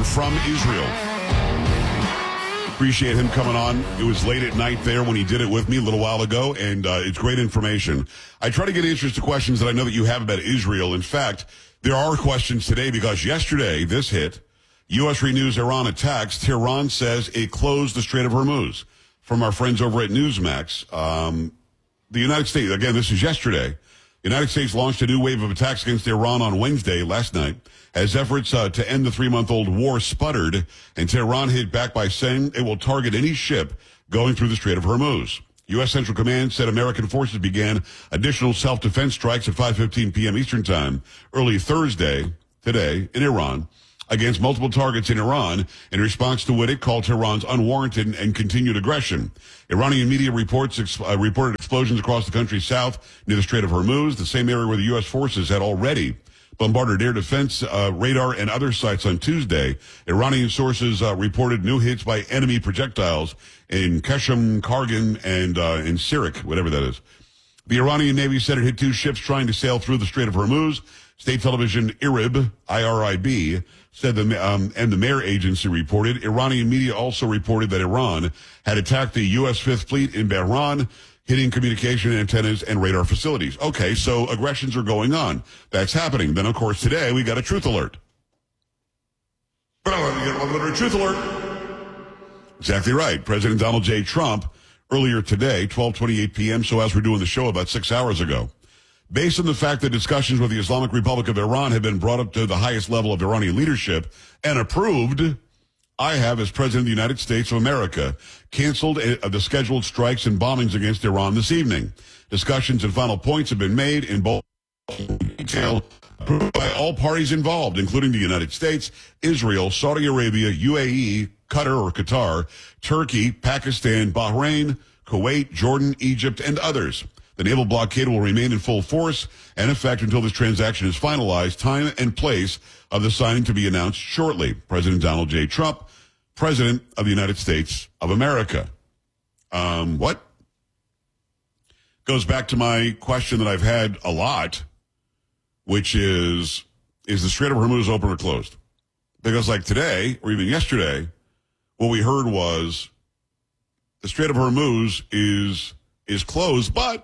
information from Israel. Appreciate him coming on. It was late at night there when he did it with me a little while ago, and it's great information. I try to get answers to questions that I know that you have about Israel. In fact, there are questions today because yesterday, this hit, U.S. renews Iran attacks. Tehran says it closed the Strait of Hormuz. From our friends over at Newsmax, the United States, again, this is yesterday, the United States launched a new wave of attacks against Iran on Wednesday, last night, as efforts to end the 3-month-old war sputtered, and Tehran hit back by saying it will target any ship going through the Strait of Hormuz. U.S. Central Command said American forces began additional self-defense strikes at 5:15 p.m. Eastern Time early Thursday, today, in Iran, against multiple targets in Iran in response to what it called Tehran's unwarranted and continued aggression. Iranian media reported explosions across the country south near the Strait of Hormuz, the same area where the U.S. forces had already bombarded air defense, radar, and other sites on Tuesday. Iranian sources reported new hits by enemy projectiles in Qasem, Kargan, and in Sirik, whatever that is. The Iranian Navy said it hit 2 ships trying to sail through the Strait of Hormuz. State television IRIB, I-R-I-B, said and the Mayor Agency reported. Iranian media also reported that Iran had attacked the U.S. Fifth Fleet in Bahrain, hitting communication antennas and radar facilities. Okay, so aggressions are going on. That's happening. Then, of course, today we got a truth alert. Truth alert. Exactly right. President Donald J. Trump, earlier today, 12:28 p.m., so as we're doing the show about 6 hours ago, based on the fact that discussions with the Islamic Republic of Iran have been brought up to the highest level of Iranian leadership and approved, I have, as President of the United States of America, canceled the scheduled strikes and bombings against Iran this evening. Discussions and final points have been made in both detail, approved by all parties involved, including the United States, Israel, Saudi Arabia, UAE, Qatar, Turkey, Pakistan, Bahrain, Kuwait, Jordan, Egypt, and others. The naval blockade will remain in full force and effect until this transaction is finalized. Time and place of the signing to be announced shortly. President Donald J. Trump, President of the United States of America. What? Goes back to my question that I've had a lot, which is the Strait of Hormuz open or closed? Because like today, or even yesterday, what we heard was the Strait of Hormuz is closed, but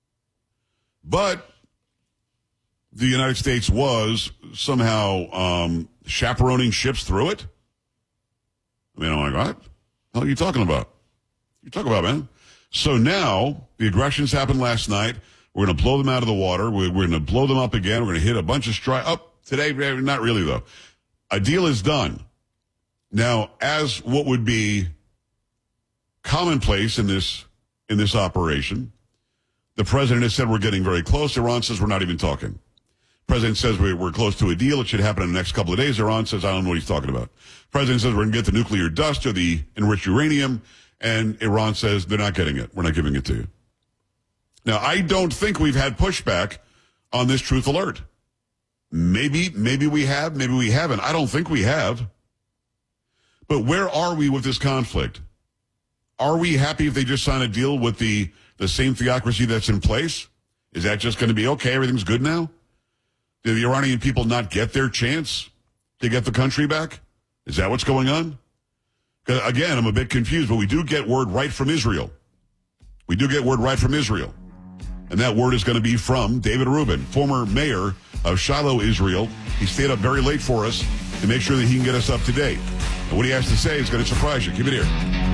the United States was somehow chaperoning ships through it. I mean, I'm like, what the hell are you talking about? What are you talking about, man? So now, the aggressions happened last night. We're going to blow them out of the water. We're going to blow them up again. We're going to hit a bunch of strikes. Today, not really, though. A deal is done. Now, as what would be commonplace in this operation, the president has said we're getting very close. Iran says we're not even talking. President says we're close to a deal. It should happen in the next couple of days. Iran says, I don't know what he's talking about. President says we're going to get the nuclear dust or the enriched uranium. And Iran says they're not getting it. We're not giving it to you. Now, I don't think we've had pushback on this truth alert. Maybe we have, maybe we haven't. I don't think we have. But where are we with this conflict? Are we happy if they just sign a deal with the same theocracy that's in place? Is that just going to be, okay, everything's good now? Did the Iranian people not get their chance to get the country back? Is that what's going on? Again, I'm a bit confused, but we do get word right from Israel. We do get word right from Israel. And that word is going to be from David Rubin, former mayor of Shiloh, Israel. He stayed up very late for us to make sure that he can get us up to date. And what he has to say is going to surprise you. Keep it here.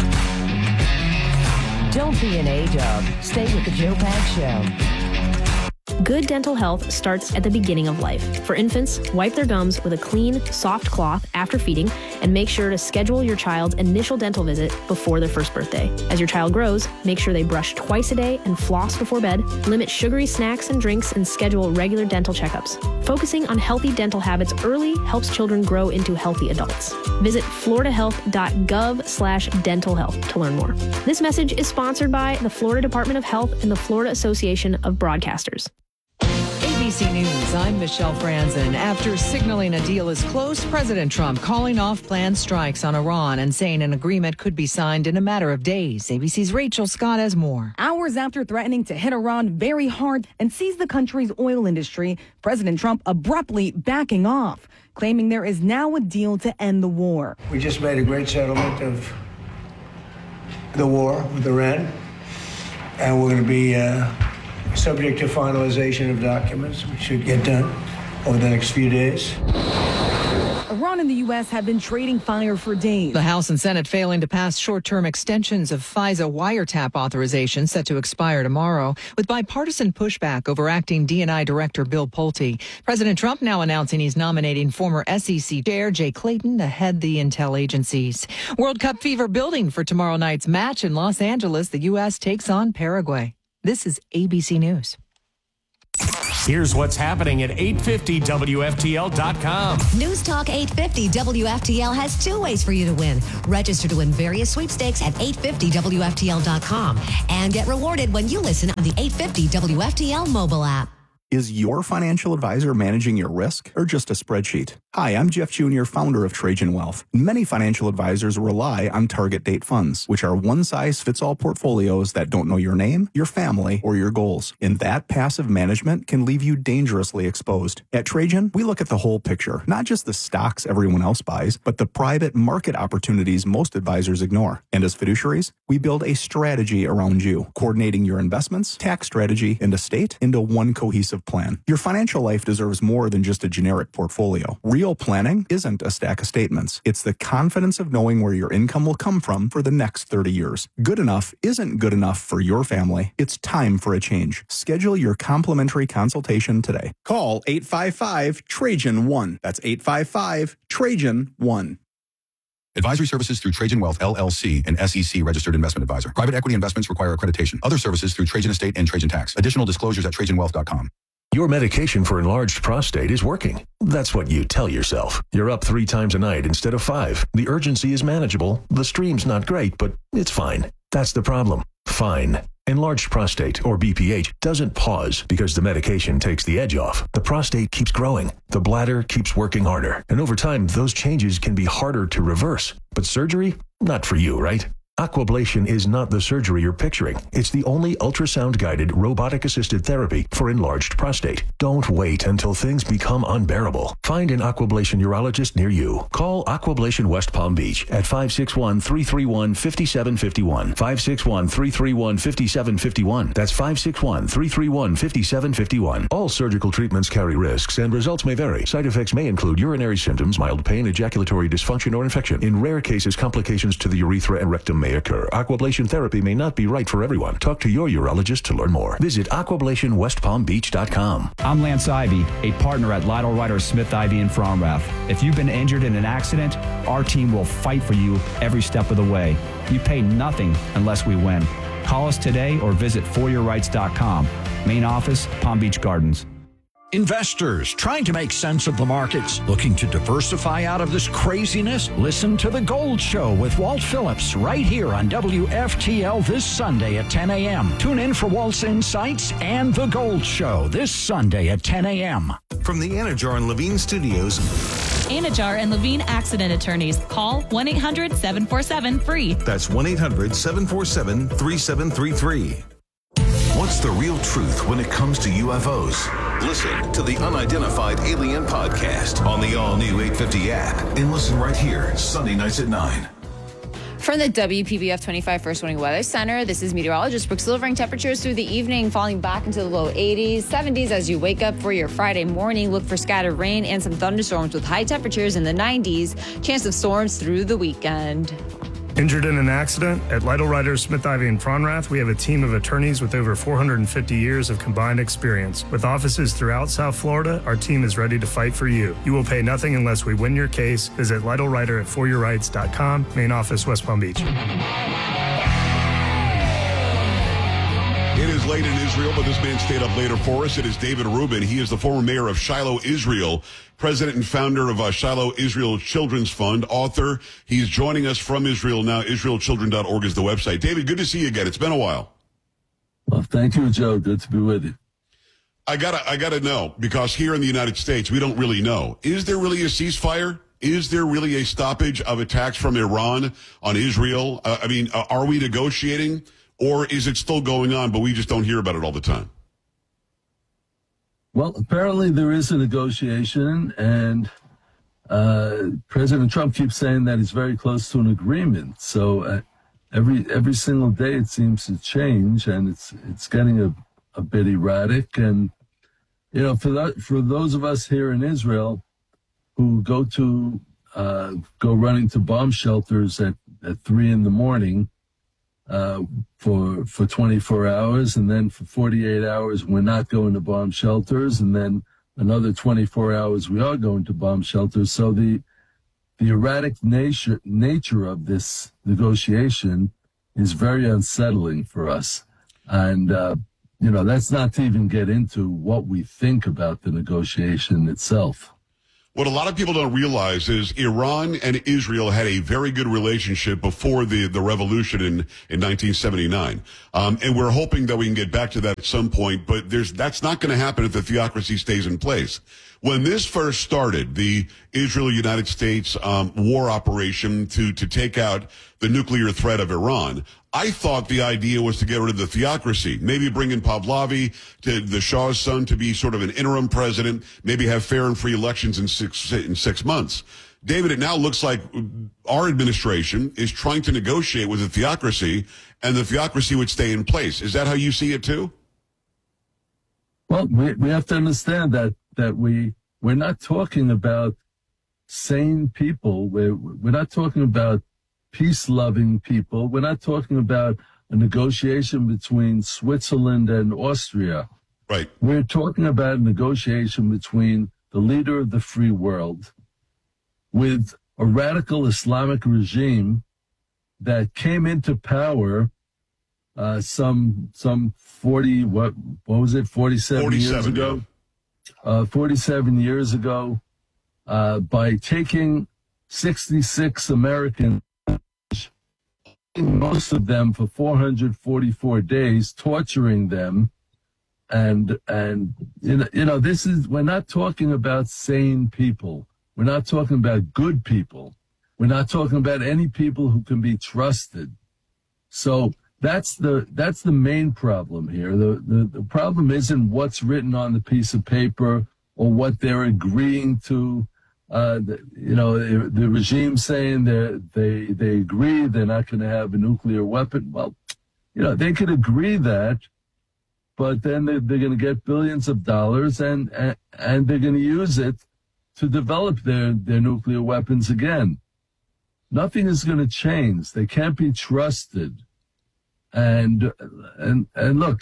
Don't be an A-dub. Stay with the Joe Pags Show. Good dental health starts at the beginning of life. For infants, wipe their gums with a clean, soft cloth after feeding, and make sure to schedule your child's initial dental visit before their first birthday. As your child grows, make sure they brush twice a day and floss before bed, limit sugary snacks and drinks, and schedule regular dental checkups. Focusing on healthy dental habits early helps children grow into healthy adults. Visit floridahealth.gov/dental health to learn more. This message is sponsored by the Florida Department of Health and the Florida Association of Broadcasters. ABC News, I'm Michelle Franzen. After signaling a deal is close, President Trump calling off planned strikes on Iran and saying an agreement could be signed in a matter of days. ABC's Rachel Scott has more. Hours after threatening to hit Iran very hard and seize the country's oil industry, President Trump abruptly backing off, claiming there is now a deal to end the war. We just made a great settlement of the war with Iran, and we're going to be subject to finalization of documents, which should get done over the next few days. Iran and the U.S. have been trading fire for days. The House and Senate failing to pass short-term extensions of FISA wiretap authorization set to expire tomorrow, with bipartisan pushback over acting DNI Director Bill Pulte. President Trump now announcing he's nominating former SEC Chair Jay Clayton to head the intel agencies. World Cup fever building for tomorrow night's match in Los Angeles. The U.S. takes on Paraguay. This is ABC News. Here's what's happening at 850WFTL.com. News Talk 850 WFTL has two ways for you to win. Register to win various sweepstakes at 850WFTL.com and get rewarded when you listen on the 850 WFTL mobile app. Is your financial advisor managing your risk or just a spreadsheet? Hi, I'm Jeff Jr., founder of Trajan Wealth. Many financial advisors rely on target date funds, which are one-size-fits-all portfolios that don't know your name, your family, or your goals. And that passive management can leave you dangerously exposed. At Trajan, we look at the whole picture, not just the stocks everyone else buys, but the private market opportunities most advisors ignore. And as fiduciaries, we build a strategy around you, coordinating your investments, tax strategy, and estate into one cohesive plan. Your financial life deserves more than just a generic portfolio. Real planning isn't a stack of statements. It's the confidence of knowing where your income will come from for the next 30 years. Good enough isn't good enough for your family. It's time for a change. Schedule your complimentary consultation today. Call 855-TRAJAN-1. That's 855-TRAJAN-1. Advisory services through Trajan Wealth, LLC, an SEC registered investment advisor. Private equity investments require accreditation. Other services through Trajan Estate and Trajan Tax. Additional disclosures at TrajanWealth.com. Your medication for enlarged prostate is working. That's what you tell yourself. You're up 3 times a night instead of 5. The urgency is manageable. The stream's not great, but it's fine. That's the problem. Fine. Enlarged prostate, or BPH, doesn't pause because the medication takes the edge off. The prostate keeps growing. The bladder keeps working harder. And over time, those changes can be harder to reverse. But surgery? Not for you, right? Aquablation is not the surgery you're picturing. It's the only ultrasound-guided, robotic-assisted therapy for enlarged prostate. Don't wait until things become unbearable. Find an Aquablation urologist near you. Call Aquablation West Palm Beach at 561-331-5751. 561-331-5751. That's 561-331-5751. All surgical treatments carry risks and results may vary. Side effects may include urinary symptoms, mild pain, ejaculatory dysfunction, or infection. In rare cases, complications to the urethra and rectum may occur. Aquablation therapy may not be right for everyone. Talk to your urologist to learn more. Visit aquablationwestpalmbeach.com. I'm Lance Ivy, a partner at Lytle Ryder Smith Ivy in Fromrath. If you've been injured in an accident, our team will fight for you every step of the way. We pay nothing unless we win. Call us today or visit foryourrights.com. Main office, Palm Beach Gardens. Investors trying to make sense of the markets, looking to diversify out of this craziness? Listen to The Gold Show with Walt Phillips right here on WFTL this Sunday at 10 a.m. Tune in for Walt's insights and The Gold Show this Sunday at 10 a.m. From the Anajar and Levine Studios. Anajar and Levine Accident Attorneys. Call 1-800-747-FREE. That's 1-800-747-3733. What's the real truth when it comes to UFOs? Listen to the Unidentified Alien Podcast on the all-new 850 app and listen right here, Sunday nights at 9. From the WPBF 25 First Warning Weather Center, this is meteorologist Brooke Silvering. Temperatures through the evening falling back into the low 80s, 70s as you wake up for your Friday morning. Look for scattered rain and some thunderstorms with high temperatures in the 90s. Chance of storms through the weekend. Injured in an accident? At Lytle Ryder Smith Ivy in Fromrath, we have a team of attorneys with over 450 years of combined experience. With offices throughout South Florida, our team is ready to fight for you. You will pay nothing unless we win your case. Visit Lytle Ryder at foryourrights.com. Main office, West Palm Beach. It is late in Israel, but this man stayed up later for us. It is David Rubin. He is the former mayor of Shiloh, Israel, president and founder of Shiloh Israel Children's Fund, author. He's joining us from Israel now. IsraelChildren.org is the website. David, good to see you again. It's been a while. Well, thank you, Joe. Good to be with you. I gotta know, because here in the United States, we don't really know. Is there really a ceasefire? Is there really a stoppage of attacks from Iran on Israel? Are we negotiating, or is it still going on, but we just don't hear about it all the time? Well, apparently there is a negotiation, and President Trump keeps saying that he's very close to an agreement. So every single day it seems to change, and it's getting a bit erratic. And for those of us here in Israel who go running to bomb shelters at 3 a.m. For 24 hours, and then for 48 hours we're not going to bomb shelters, and then another 24 hours we are going to bomb shelters. So the erratic nature of this negotiation is very unsettling for us. And that's not to even get into what we think about the negotiation itself. What a lot of people don't realize is Iran and Israel had a very good relationship before the revolution in 1979. And we're hoping that we can get back to that at some point, but that's not going to happen if the theocracy stays in place. When this first started, the Israel-United States war operation to take out the nuclear threat of Iran, I thought the idea was to get rid of the theocracy, maybe bring in Pahlavi, to the Shah's son, to be sort of an interim president, maybe have fair and free elections in 6 months. David, it now looks like our administration is trying to negotiate with the theocracy, and the theocracy would stay in place. Is that how you see it too? Well, we have to understand that we're not talking about sane people. We're not talking about peace-loving people. We're not talking about a negotiation between Switzerland and Austria. Right. We're talking about a negotiation between the leader of the free world with a radical Islamic regime that came into power some 40, what was it, 47 years ago? 47 years ago, by taking 66 Americans, most of them for 444 days, torturing them. And we're not talking about sane people. We're not talking about good people. We're not talking about any people who can be trusted. So that's the main problem here. The problem isn't what's written on the piece of paper or what they're agreeing to. The regime saying they agree they're not going to have a nuclear weapon. Well, they could agree that, but then they're going to get billions of dollars and they're going to use it to develop their nuclear weapons again. Nothing is going to change. They can't be trusted. And look,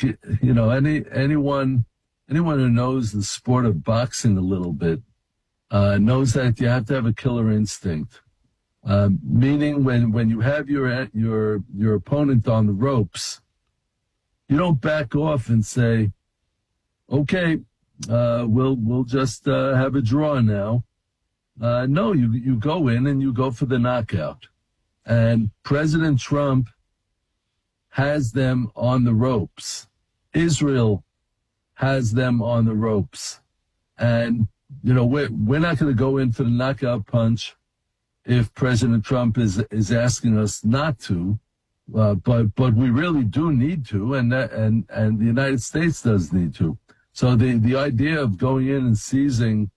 anyone who knows the sport of boxing a little bit knows that you have to have a killer instinct. Meaning when you have your opponent on the ropes, you don't back off and say, okay, we'll just have a draw now. No, you go in and you go for the knockout. And President Trump has them on the ropes. Israel has them on the ropes. And, we're not going to go in for the knockout punch if President Trump is asking us not to. But we really do need to, and the United States does need to. So the idea of going in and seizing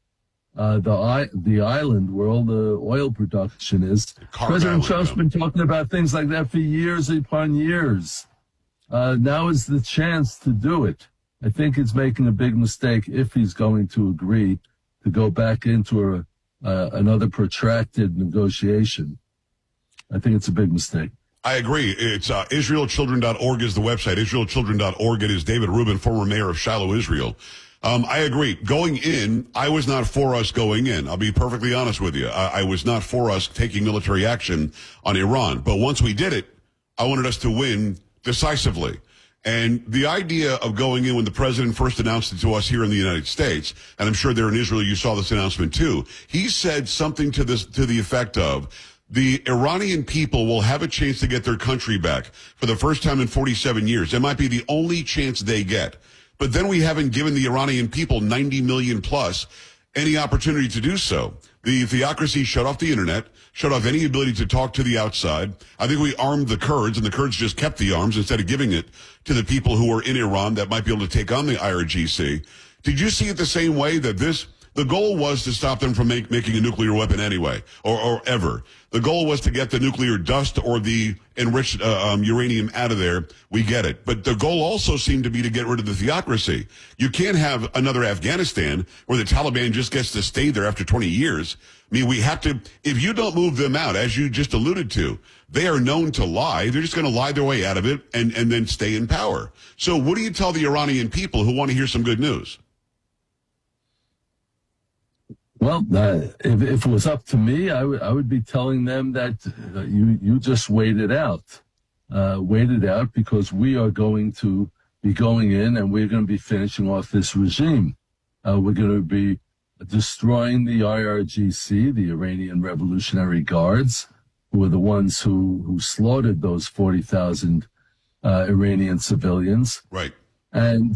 the island where all the oil production is, President Trump's been talking about things like that for years upon years. Now is the chance to do it. I think he's making a big mistake if he's going to agree to go back into another protracted negotiation. I think it's a big mistake. I agree. It's IsraelChildren.org is the website. IsraelChildren.org. It is David Rubin, former mayor of Shiloh, Israel. I agree. Going in, I was not for us going in. I'll be perfectly honest with you. I was not for us taking military action on Iran. But once we did it, I wanted us to win decisively. And the idea of going in when the president first announced it to us here in the United States, and I'm sure there in Israel you saw this announcement too, he said something to the effect of, the Iranian people will have a chance to get their country back for the first time in 47 years. It might be the only chance they get. but then we haven't given the Iranian people, 90 million plus, any opportunity to do so. The theocracy shut off the internet, shut off any ability to talk to the outside. I think we armed the Kurds, and the Kurds just kept the arms instead of giving it to the people who are in Iran that might be able to take on the IRGC. Did you see it the same way, that the goal was to stop them from making a nuclear weapon anyway, or ever? The goal was to get the nuclear dust or the enriched uranium out of there. We get it. But the goal also seemed to be to get rid of the theocracy. You can't have another Afghanistan where the Taliban just gets to stay there after 20 years. I mean, we have to, if you don't move them out, as you just alluded to, they are known to lie. They're just going to lie their way out of it and then stay in power. So what do you tell the Iranian people who want to hear some good news? Well, if it was up to me, I would be telling them that you just wait it out. Wait it out, because we are going to be going in and we're going to be finishing off this regime. We're going to be destroying the IRGC, the Iranian Revolutionary Guards, who were the ones who slaughtered those 40,000 Iranian civilians. Right. And